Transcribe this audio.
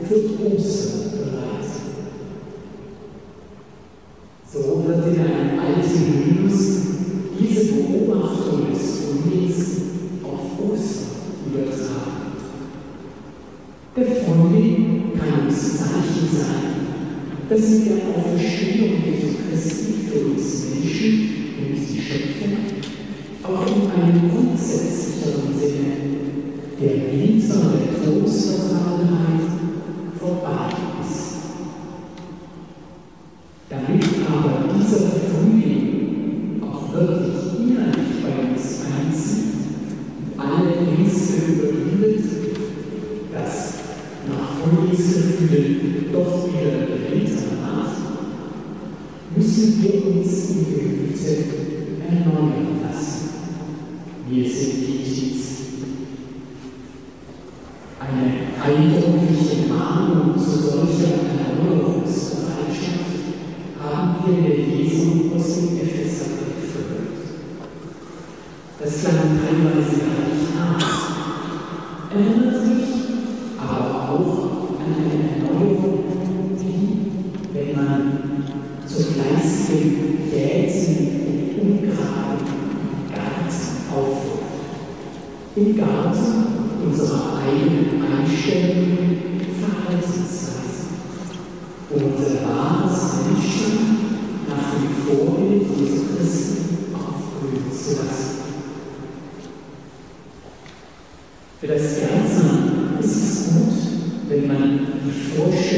für Ostern bereit. So wird in einem alten Hymnus diese Beobachtung des Frühlings auf Ostern übertragen. Der Frühling kann uns Zeichen sein, dass mit der Auferstehung Jesu Christi für uns Menschen und die Schöpfung auch in einem grundsätzlicheren Sinne der Winter der Trostverfallenheit vorbei ist. Damit aber dieser Frühling auch wirklich innerlich bei uns einzieht und alle Ängste überwindet, dass nach Frühlingsgefühlen doch wieder der Winter naht, müssen wir uns in Gemüte erneuern lassen. Wir sind Litis. Eine eindrückliche Mahnung zu solcher Erneuerungsbereitschaft haben wir in der Lesung aus dem Epheserbrief gehört. Das klang teilweise gar nicht nach. Erinnert sich aber auch an eine Erneuerung, die, wenn man zu fleißigen Jäten und Ungraben im Garten aufruft. Im Garten unserer eigenen Einstellungen und Verhaltensweisen, unser wahres Menschen nach dem Vorbild Jesu Christi aufblühen zu lassen. Für das Gärtnern ist es gut, wenn man die Vorstellung